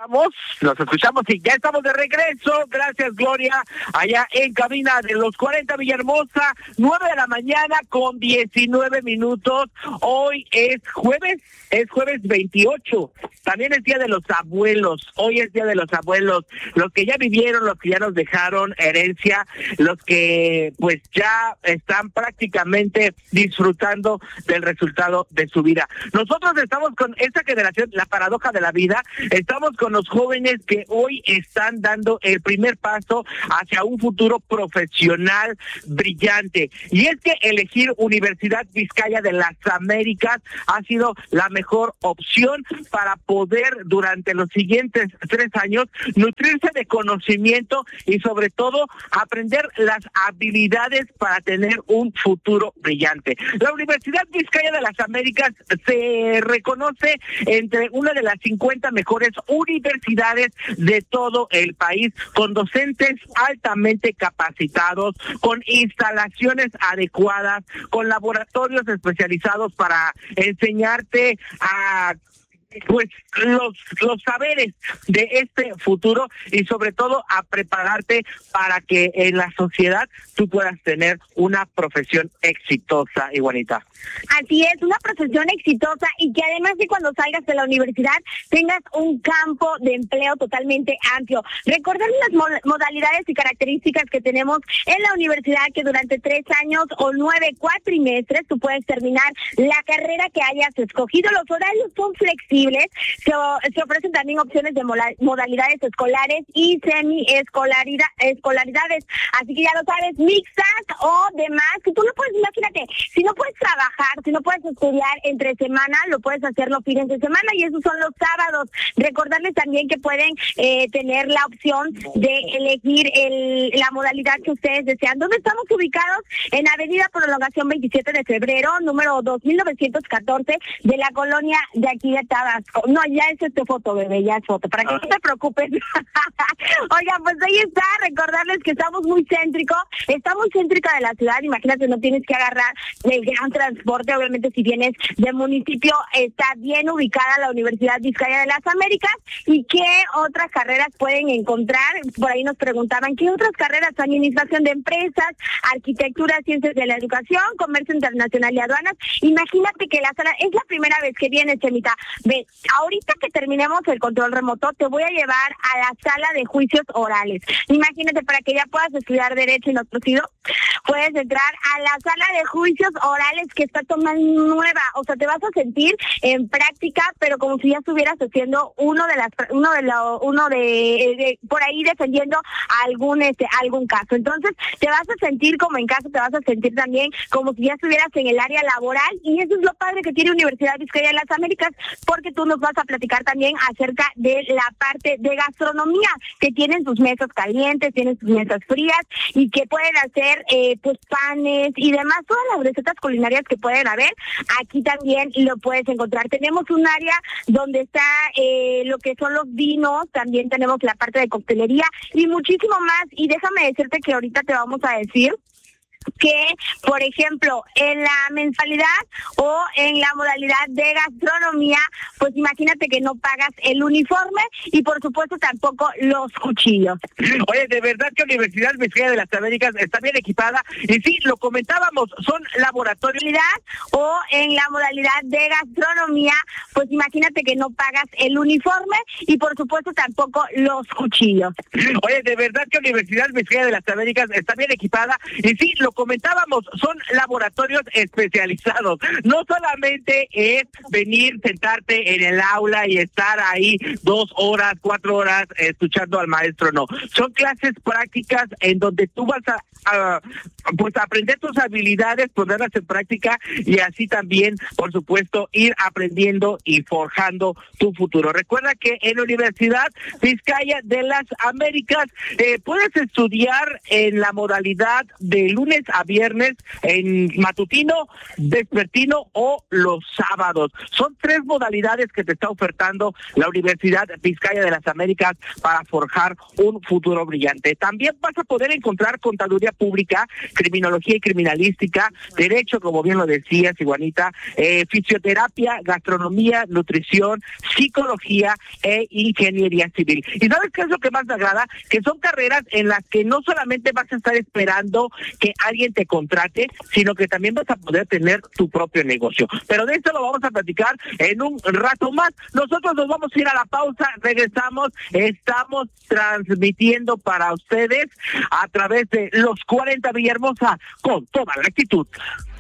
Nos escuchamos y ya estamos de regreso. Gracias, Gloria, allá en cabina de los 40 Villahermosa, 9 de la mañana con 19 minutos. Hoy es jueves 28. También es Día de los Abuelos. Hoy es Día de los Abuelos. Los que ya vivieron, los que ya nos dejaron herencia, los que pues ya están prácticamente disfrutando del resultado de su vida. Nosotros estamos con esta generación, la paradoja de la vida. Estamos con los jóvenes que hoy están dando el primer paso hacia un futuro profesional brillante. Y es que elegir Universidad Vizcaya de las Américas ha sido la mejor opción para poder durante los siguientes 3 años nutrirse de conocimiento y sobre todo aprender las habilidades para tener un futuro brillante. La Universidad Vizcaya de las Américas se reconoce entre una de las 50 mejores universidades de todo el país, con docentes altamente capacitados, con instalaciones adecuadas, con laboratorios especializados para enseñarte a pues los saberes de este futuro y sobre todo a prepararte para que en la sociedad tú puedas tener una profesión exitosa, Iguanita. Así es, una profesión exitosa y que además de cuando salgas de la universidad tengas un campo de empleo totalmente amplio. Recordar las modalidades y características que tenemos en la universidad, que durante 3 años o 9 cuatrimestres tú puedes terminar la carrera que hayas escogido. Los horarios son flexibles. Se ofrecen también opciones de modalidades escolares y semi-escolaridades. Así que ya lo sabes, mixtas o demás, que tú no puedes, imagínate, si no puedes trabajar, si no puedes estudiar entre semana, lo puedes hacer los fines de semana y esos son los sábados. Recordarles también que pueden tener la opción de elegir la modalidad que ustedes desean. ¿Dónde estamos ubicados? En Avenida Prolongación 27 de Febrero, número 2914 de la colonia de aquí de Tabasco. No, ya es foto, bebé, ya es foto, para que no te preocupes. Oigan, pues ahí está, recordarles que está muy céntrica de la ciudad. Imagínate, no tienes que agarrar el gran transporte. Obviamente, si vienes del municipio, está bien ubicada la Universidad Vizcaya de las Américas. ¿Y qué otras carreras pueden encontrar? Por ahí nos preguntaban, ¿qué otras carreras? Administración de empresas, arquitectura, ciencias de la educación, comercio internacional y aduanas. Imagínate que la sala es la primera vez que vienes, Chemita. Ve, ahorita que terminemos el control remoto, te voy a llevar a la sala de juicios orales. Imagínate, para que ya puedas estudiar Derecho y no procedido, puedes entrar a la sala de juicios orales que está tomando nueva. O sea, te vas a sentir en práctica, pero como si ya estuvieras haciendo por ahí defendiendo algún caso. Entonces, te vas a sentir como en casa, te vas a sentir también como si ya estuvieras en el área laboral, y eso es lo padre que tiene Universidad Vizcaya de las Américas, porque tú nos vas a platicar también acerca de la parte de gastronomía, que tienen sus mesas calientes, tienen sus mesas frías, y que pueden hacer pues panes y demás, todas las recetas culinarias que pueden haber, aquí también lo puedes encontrar. Tenemos un área donde está lo que son los vinos, también tenemos la parte de coctelería y muchísimo más, y déjame decirte que ahorita te vamos a decir que, por ejemplo, en la mensualidad o en la modalidad de gastronomía, pues imagínate que no pagas el uniforme y por supuesto tampoco los cuchillos. Oye, de verdad que Universidad Vizcaya de las Américas está bien equipada, y sí, lo comentábamos, son laboratorios. O en la modalidad de gastronomía, pues imagínate que no pagas el uniforme y por supuesto tampoco los cuchillos. Oye, de verdad que Universidad Vizcaya de las Américas está bien equipada, y sí, lo comentábamos, son laboratorios especializados. No solamente es venir, sentarte en el aula y estar ahí 2 horas, 4 horas escuchando al maestro, no. Son clases prácticas en donde tú vas a pues aprender tus habilidades, ponerlas en práctica y así también, por supuesto, ir aprendiendo y forjando tu futuro. Recuerda que en la Universidad Vizcaya de las Américas puedes estudiar en la modalidad de lunes lunes a viernes en matutino, vespertino o los sábados. Son 3 modalidades que te está ofertando la Universidad Vizcaya de las Américas para forjar un futuro brillante. También vas a poder encontrar contaduría pública, criminología y criminalística, derecho, como bien lo decías, Iguanita, fisioterapia, gastronomía, nutrición, psicología e ingeniería civil. ¿Y sabes qué es lo que más me agrada? Que son carreras en las que no solamente vas a estar esperando que alguien te contrate, sino que también vas a poder tener tu propio negocio. Pero de esto lo vamos a platicar en un rato más. Nosotros nos vamos a ir a la pausa, regresamos, estamos transmitiendo para ustedes a través de los 40 Villahermosa con toda la actitud.